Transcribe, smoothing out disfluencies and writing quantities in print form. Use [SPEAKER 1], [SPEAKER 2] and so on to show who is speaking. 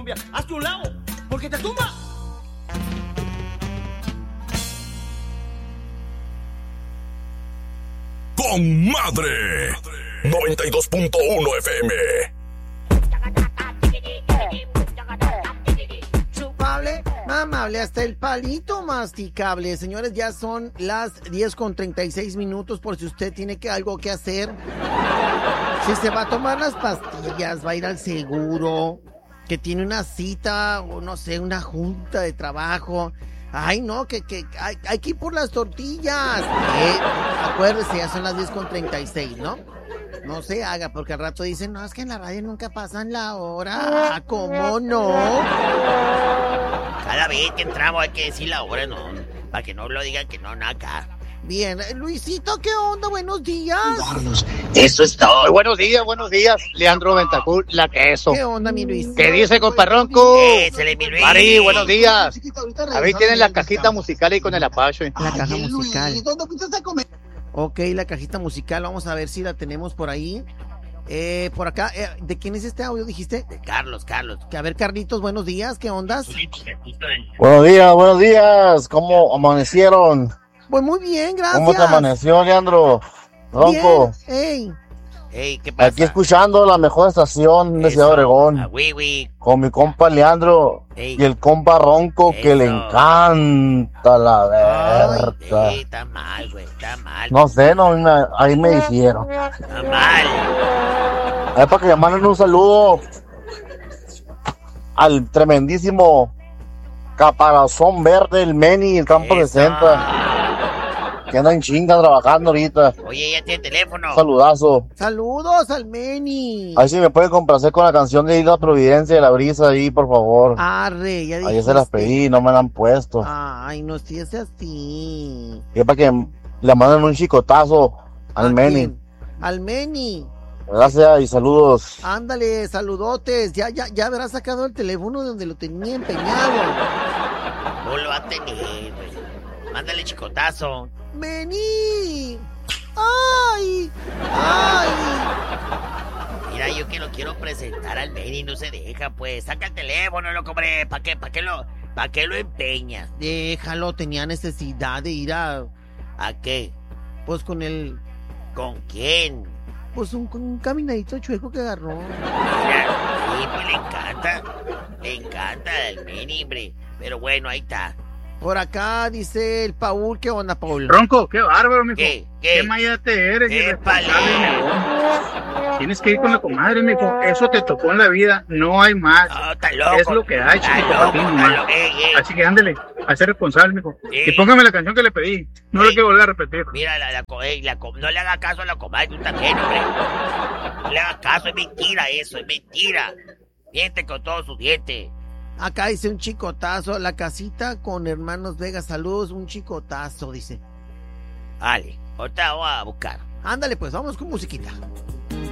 [SPEAKER 1] Hazte un lado, porque te tumba.
[SPEAKER 2] Con madre 92.1 FM.
[SPEAKER 3] Chupable, mamable, hasta el palito masticable. Señores, ya son las 10:36 por si usted tiene algo que hacer. Si se va a tomar las pastillas, va a ir al seguro, que tiene una cita o no sé, una junta de trabajo. Ay, no, que hay que ir por las tortillas. Acuérdese, ya son las 10:36, ¿no? No se haga, porque al rato dicen, no, es que en la radio nunca pasan la hora. Ah, ¿cómo no?
[SPEAKER 4] Cada vez que entramos hay que decir la hora, no, para que no lo digan que no, nada acá.
[SPEAKER 3] Bien, Luisito, ¿qué onda? Buenos días.
[SPEAKER 4] Eso es todo.
[SPEAKER 5] Buenos días, Leandro Ventacul, la queso.
[SPEAKER 3] ¿Qué onda, mi Luis?
[SPEAKER 5] ¿Qué dice, comparronco?
[SPEAKER 4] Se mi Luis.
[SPEAKER 5] Mari, buenos días. A ver, tienen la cajita musical ahí con el Apache.
[SPEAKER 3] La caja musical. Ok, la cajita musical, vamos a ver si la tenemos por ahí. Por acá, ¿de quién es este audio, dijiste?
[SPEAKER 4] De Carlos.
[SPEAKER 3] Que a ver, Carlitos, buenos días, ¿qué ondas?
[SPEAKER 6] Buenos días, ¿cómo amanecieron?
[SPEAKER 3] Pues muy bien, gracias.
[SPEAKER 6] ¿Cómo te amaneció, Leandro? Ronco.
[SPEAKER 3] Bien,
[SPEAKER 4] Ey, ¿qué pasa?
[SPEAKER 6] Aquí escuchando la mejor estación de Ciudad Obregón. Con mi compa Leandro.
[SPEAKER 4] Ey.
[SPEAKER 6] Y el compa Ronco, que le encanta la verga.
[SPEAKER 4] Está mal, güey, está mal.
[SPEAKER 6] No sé, ahí me dijeron.
[SPEAKER 4] Está mal.
[SPEAKER 6] Es para que le manden un saludo al tremendísimo caparazón verde, el Meni, el campo 60. Que anda en chinga trabajando ahorita.
[SPEAKER 4] Oye, ya tiene teléfono.
[SPEAKER 6] Saludazo.
[SPEAKER 3] Saludos al Meni.
[SPEAKER 6] Ahí sí me puede complacer con la canción de Isla Providencia de la Brisa ahí, por favor.
[SPEAKER 3] Arre, ya dijiste.
[SPEAKER 6] Ahí se las pedí, no me la han puesto.
[SPEAKER 3] Ay, no estés así.
[SPEAKER 6] Y es para que le manden un chicotazo al Meni.
[SPEAKER 3] ¿Quién? Al Meni.
[SPEAKER 6] Gracias y saludos.
[SPEAKER 3] Ándale, saludotes. Ya habrás sacado el teléfono de donde lo tenía empeñado.
[SPEAKER 4] No lo va a tener, güey. Mándale chicotazo.
[SPEAKER 3] Meni. Ay.
[SPEAKER 4] Mira, yo que lo quiero presentar al Meni, no se deja, pues. Saca el teléfono, loco, hombre. ¿Para qué lo empeñas?
[SPEAKER 3] Déjalo, tenía necesidad de ir a...
[SPEAKER 4] ¿A qué?
[SPEAKER 3] Pues con el...
[SPEAKER 4] ¿Con quién?
[SPEAKER 3] Pues un caminadito chueco que agarró.
[SPEAKER 4] Mira, sí, pues le encanta el Meni, hombre. Pero bueno, ahí está.
[SPEAKER 3] Por acá dice el Paul, ¿qué onda, Paul?
[SPEAKER 5] Ronco, qué bárbaro, mijo.
[SPEAKER 4] ¿Qué
[SPEAKER 5] mayate eres,
[SPEAKER 4] ¿Qué
[SPEAKER 5] irresponsable, mijo. Tienes que ir con la comadre, mijo. Eso te tocó en la vida, no hay más.
[SPEAKER 4] No, está loco.
[SPEAKER 5] Es lo que hay, chiquito, para ti nomás. Así que ándele, a ser responsable, mijo.
[SPEAKER 4] Sí.
[SPEAKER 5] Y póngame la canción que le pedí. No lo quiero volver a repetir.
[SPEAKER 4] Mira, no le haga caso a la comadre, tú también, hombre. No le haga caso, es mentira eso, es mentira. Miente con todos sus dientes.
[SPEAKER 3] Acá dice un chicotazo, la casita con hermanos Vega, saludos, un chicotazo, dice.
[SPEAKER 4] Vale, ahorita vamos a buscar.
[SPEAKER 3] Ándale, pues, vamos con musiquita.